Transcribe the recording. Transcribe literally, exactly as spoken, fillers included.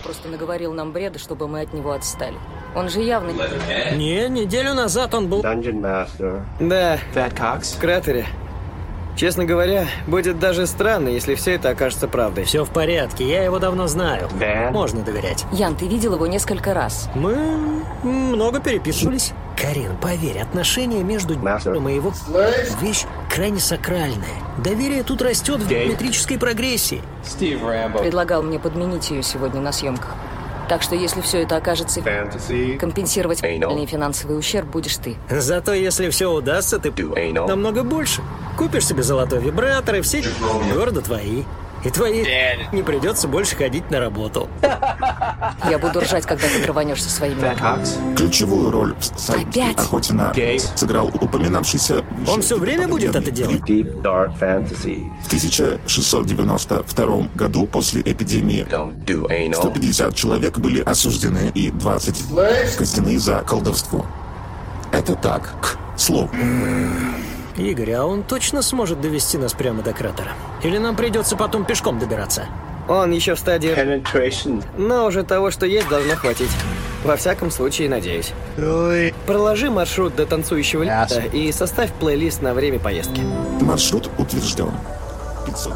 просто наговорил нам бреда, чтобы мы от него отстали. Он же явно... Не, неделю назад он был... Dungeon Master. Да, Fat Cox. в кратере. Честно говоря, будет даже странно, если все это окажется правдой. Все в порядке, я его давно знаю. Ван? Можно доверять. Ян, ты видел его несколько раз. Мы много переписывались. Карин, поверь, отношения между Master. и его вещь крайне сакральная. Доверие тут растет в геометрической прогрессии. Steve Rambo. Предлагал мне подменить ее сегодня на съемках. Так что если все это окажется... Fantasy. Компенсировать Anal. реальный финансовый ущерб будешь ты. Зато если все удастся, ты Do anal. намного больше. Купишь себе золотой вибратор, и все города твои. И твои не придется больше ходить на работу. Я буду ржать, когда ты рванешься своими... Fat Cox. Ключевую роль в сайте Опять? «Охоте на Гей. сыграл упоминавшийся... Он все время будет это делать? Deep Dark Fantasy. В тысяча шестьсот девяносто втором году после эпидемии Don't do сто anal. пятьдесят человек были осуждены и двадцать казнены за колдовство. Это так, к слову. Игорь, а он точно сможет довести нас прямо до кратера? Или нам придется потом пешком добираться? Он еще в стадии... Penetration. Но уже того, что есть, должно хватить. Во всяком случае, надеюсь. Проложи маршрут до танцующего лета и составь плейлист на время поездки. Маршрут утвержден.